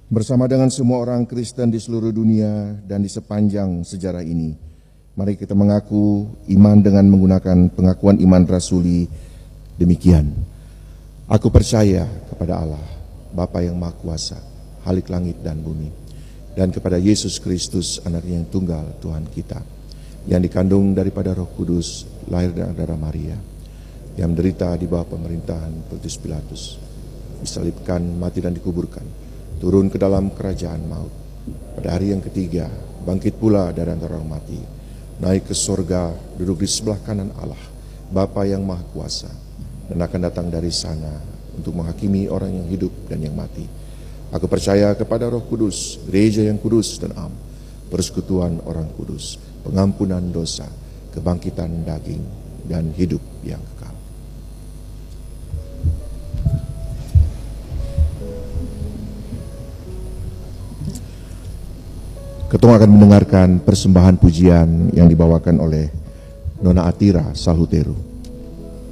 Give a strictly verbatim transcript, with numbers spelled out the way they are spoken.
Bersama dengan semua orang Kristen di seluruh dunia dan di sepanjang sejarah ini, mari kita mengaku iman dengan menggunakan pengakuan iman rasuli demikian. Aku percaya kepada Allah, Bapa yang Maha Kuasa, Halik langit dan bumi, dan kepada Yesus Kristus, Anaknya yang tunggal, Tuhan kita, yang dikandung daripada Roh Kudus, lahir dari darah Maria, yang menderita di bawah pemerintahan Pontius Pilatus, disalibkan, mati dan dikuburkan, turun ke dalam kerajaan maut. Pada hari yang ketiga, bangkit pula dari antara orang mati, naik ke sorga, duduk di sebelah kanan Allah, Bapa yang Maha Kuasa, dan akan datang dari sana untuk menghakimi orang yang hidup dan yang mati. Aku percaya kepada Roh Kudus, gereja yang kudus dan am, persekutuan orang kudus, pengampunan dosa, kebangkitan daging, dan hidup yang kekal. Ketua akan mendengarkan persembahan pujian yang dibawakan oleh Nona Atira Salhuteru.